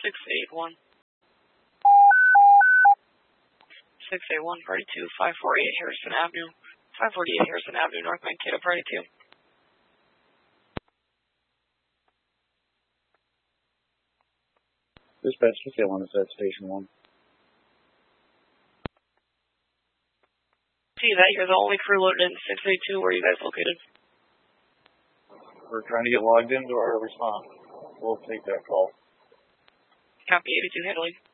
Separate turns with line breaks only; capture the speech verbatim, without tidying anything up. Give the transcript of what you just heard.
six eight one. six eight one, Party two, five forty-eight Harrison Avenue. five forty-eight Harrison Avenue, North Mankato, Party two.
Dispatch, what's the one that's at Station one?
See that, you're the only crew loaded in six eight two. Where are you guys located?
We're trying to get logged into our response. We'll take that call.
Copy, eighty-two handling.